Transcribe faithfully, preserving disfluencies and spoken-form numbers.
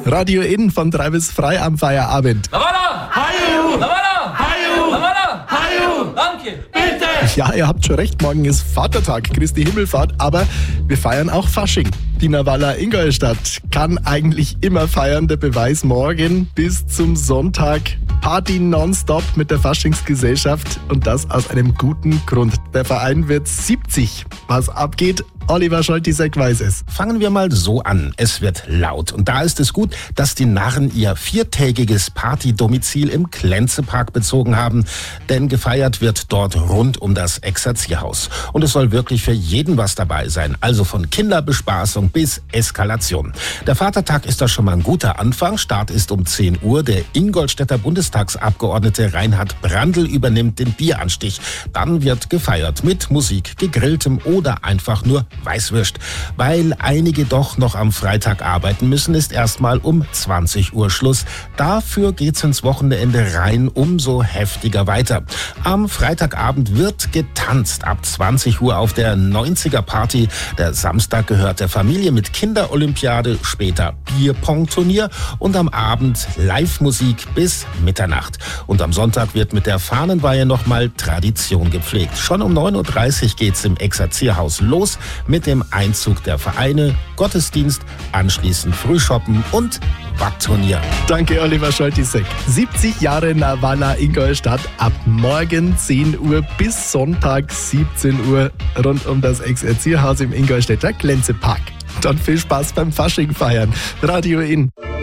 Radio In von drei bis frei am Feierabend. Lavala! Hayu! Lavala! Hayu! Lavala! Hayu! Danke! Bitte! Ja, ihr habt schon recht, morgen ist Vatertag, Christi Himmelfahrt, aber wir feiern auch Fasching. Die Nawala Ingolstadt kann eigentlich immer feiern, der Beweis morgen bis zum Sonntag. Party nonstop mit der Faschingsgesellschaft und das aus einem guten Grund. Der Verein wird siebzig. Was abgeht? Oliver Scholtisek weiß es. Fangen wir mal so an. Es wird laut. Und da ist es gut, dass die Narren ihr viertägiges Partydomizil im Klenzepark bezogen haben. Denn gefeiert wird dort rund um das Exerzierhaus. Und es soll wirklich für jeden was dabei sein. Also von Kinderbespaßung bis Eskalation. Der Vatertag ist da schon mal ein guter Anfang. Start ist um zehn Uhr. Der Ingolstädter Bundestagsabgeordnete Reinhard Brandl übernimmt den Bieranstich. Dann wird gefeiert mit Musik, gegrilltem oder einfach nur Weißwürst. Weil einige doch noch am Freitag arbeiten müssen, ist erstmal um zwanzig Uhr Schluss. Dafür geht's ins Wochenende rein umso heftiger weiter. Am Freitagabend wird getanzt ab zwanzig Uhr auf der neunziger Party. Der Samstag gehört der Familie mit Kinderolympiade, später Bierpong-Turnier und am Abend Live-Musik bis Mitternacht. Und am Sonntag wird mit der Fahnenweihe nochmal Tradition gepflegt. Schon um neun Uhr dreißig geht's im Exerzierhaus los mit dem Einzug der Vereine, Gottesdienst, anschließend Frühshoppen und Backturnier. Danke, Oliver Scholtisek. siebzig Jahre Nawala Ingolstadt ab morgen zehn Uhr bis Sonntag siebzehn Uhr rund um das Exerzierhaus im Ingolstädter Klenzepark. Dann viel Spaß beim Fasching feiern. Radio In.